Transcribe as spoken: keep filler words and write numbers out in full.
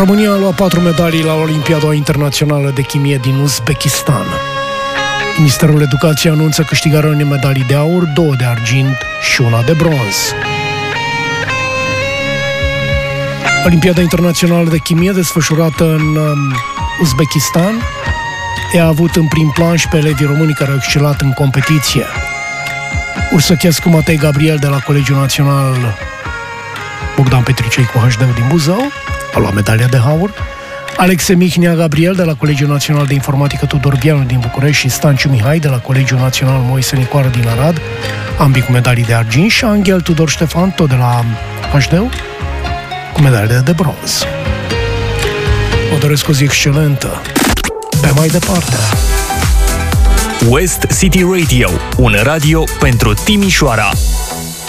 România a luat patru medalii la Olimpiada Internațională de Chimie din Uzbekistan. Ministerul Educației anunță câștigarea unei medalii de aur, două de argint și una de bronz. Olimpiada Internațională de Chimie, desfășurată în um, Uzbekistan, a avut în prim plan și pe elevii români care au excelat în competiție. Ursăchescu Matei Gabriel de la Colegiul Național Bogdan Petricei cu H D din Buzău a luat medalia de aur. Alexe Mihnea Gabriel de la Colegiul Național de Informatică Tudor Vianu din București și Stanciu Mihai de la Colegiul Național Moise Nicoară din Arad, ambii cu medalii de argint, și Angel Tudor Ștefan, tot de la H D cu medalia de bronz. Vă doresc o zi excelentă. Pe mai departe. West City Radio, un radio pentru Timișoara.